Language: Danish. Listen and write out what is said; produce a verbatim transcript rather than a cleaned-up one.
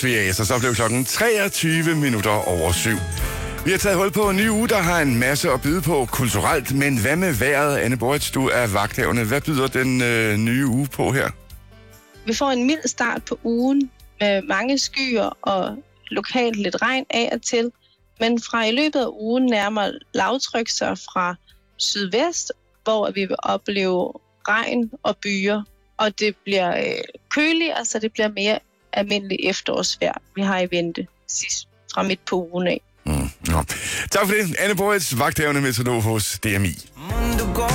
Ja, så så blev klokken treogtyve minutter over syv. Vi har taget hul på en ny uge, der har en masse at byde på kulturelt. Men hvad med vejret, Anne Boritz, du er vagthavende. Hvad byder den øh, nye uge på her? Vi får en mild start på ugen med mange skyer og lokalt lidt regn af og til. Men fra i løbet af ugen nærmer lavtryk sig fra sydvest, hvor vi vil opleve regn og byer. Og det bliver øh, køligere, så det bliver mere almindelig efterårsvejr, vi har i vente sidst fra midt på ugen af. Mm, ja. Tak for det. Anne Boritz, vagthavende meteorolog hos D M I.